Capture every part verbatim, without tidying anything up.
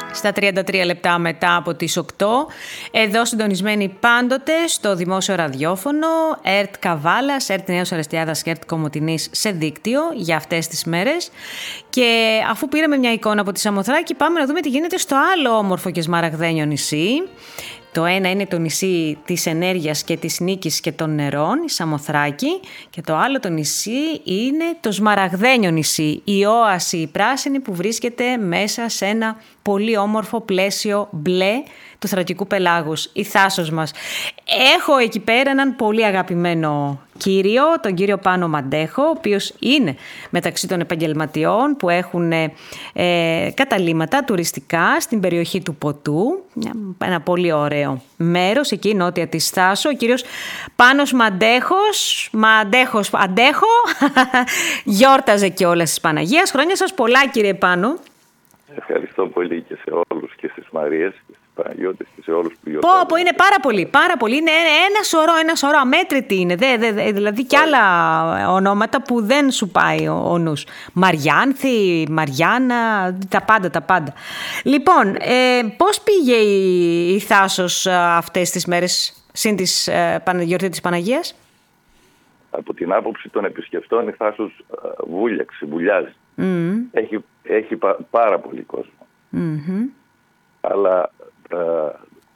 Στα τριάντα τρία λεπτά μετά από τις οκτώ, εδώ συντονισμένοι πάντοτε στο δημόσιο ραδιόφωνο, ΕΡΤ Καβάλας, ΕΡΤ Νέος Αρεστιάδας και ΕΡΤ Κομοτηνής σε δίκτυο για αυτές τις μέρες. Και αφού πήραμε μια εικόνα από τη Σαμοθράκη, πάμε να δούμε τι γίνεται στο άλλο όμορφο και σμαραγδένιο νησί. Το ένα είναι το νησί της ενέργειας και της νίκης και των νερών, η Σαμοθράκη, και το άλλο το νησί είναι το σμαραγδένιο νησί, η όαση η πράσινη που βρίσκεται μέσα σε ένα πολύ όμορφο πλαίσιο μπλε του θρακικού πελάγους, η Θάσος μας. Έχω εκεί πέρα έναν πολύ αγαπημένο κύριο, τον κύριο Πάνο Μαντέχο, ο οποίος είναι μεταξύ των επαγγελματιών που έχουν ε, καταλύματα τουριστικά στην περιοχή του Ποτού, ένα πολύ ωραίο μέρος εκεί νότια της Θάσου. Ο κύριος Πάνος Μαντέχος, Μαντέχος, αντέχω, γιόρταζε κιόλας της Παναγίας. Χρόνια σας πολλά, κύριε Πάνο. Ευχαριστώ πολύ και σε όλους και στις Μαρίες και στις Παναγιώτες και σε όλους που γιορτάζουν. Πω, πω, είναι πάρα πολύ, πάρα πολύ. Είναι ένα σωρό, ένα σωρό, αμέτρητη είναι. Δε, δε, δε, δηλαδή και άλλα ονόματα που δεν σου πάει ο, ο νους. Μαριάνθη, Μαριάννα, τα πάντα, τα πάντα. Λοιπόν, ε, πώς πήγε η, η Θάσος αυτές τις μέρες συν της ε, γιορτή της Παναγίας? Από την άποψη των επισκεφτών η Θάσος βούλιαξε, βουλιάζει. Mm. Έχει, έχει πα, πάρα πολύ κόσμο. Mm-hmm. Αλλά α,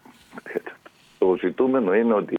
το ζητούμενο είναι ότι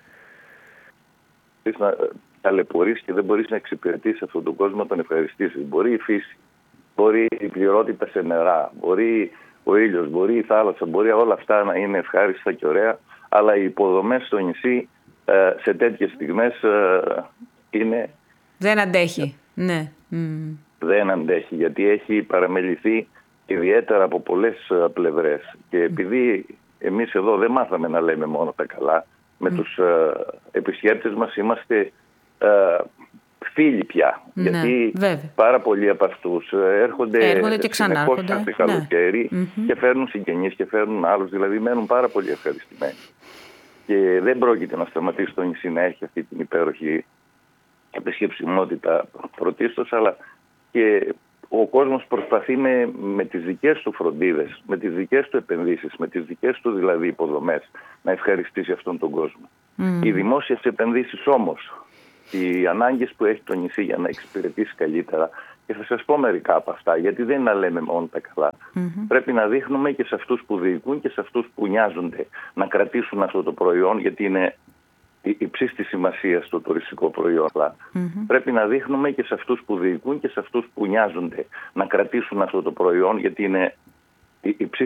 μπορείς να ταλαιπωρείς και δεν μπορείς να εξυπηρετήσεις αυτόν τον κόσμο να τον ευχαριστήσεις. Μπορεί η φύση, μπορεί η πληρότητα σε νερά, μπορεί ο ήλιος, μπορεί η θάλασσα, μπορεί όλα αυτά να είναι ευχάριστα και ωραία, αλλά οι υποδομές στο νησί α, σε τέτοιες στιγμές α, είναι... Δεν αντέχει, ναι. Mm. Δεν αντέχει, γιατί έχει παραμεληθεί ιδιαίτερα από πολλές πλευρές. Και επειδή εμείς εδώ δεν μάθαμε να λέμε μόνο τα καλά, με mm. τους uh, επισκέπτες μας είμαστε uh, φίλοι πια. Ναι, γιατί βέβαια. Πάρα πολλοί από αυτούς έρχονται, έρχονται και συνεχώς κάθε καλοκαίρι ναι. και φέρνουν συγγενείς και φέρνουν άλλους, δηλαδή μένουν πάρα πολύ ευχαριστημένοι. Και δεν πρόκειται να σταματήσει το νησί να έχει αυτή την υπέροχη επισκεψιμότητα πρωτίστως, αλλά και ο κόσμος προσπαθεί με, με τις δικές του φροντίδες, με τις δικές του επενδύσεις, με τις δικές του δηλαδή υποδομές να ευχαριστήσει αυτόν τον κόσμο. Mm. Οι δημόσιες επενδύσεις όμως, οι ανάγκες που έχει το νησί για να εξυπηρετήσει καλύτερα, και θα σας πω μερικά από αυτά, γιατί δεν είναι να λέμε μόνο τα καλά. Mm-hmm. Πρέπει να δείχνουμε και σε αυτούς που διοικούν και σε αυτούς που νοιάζονται να κρατήσουν αυτό το προϊόν, γιατί είναι υψής της σημασίας στο τουριστικό προϊόν. Mm-hmm. Πρέπει να δείχνουμε και σε αυτούς που διοικούν και σε αυτούς που νοιάζονται να κρατήσουν αυτό το προϊόν, γιατί είναι υψής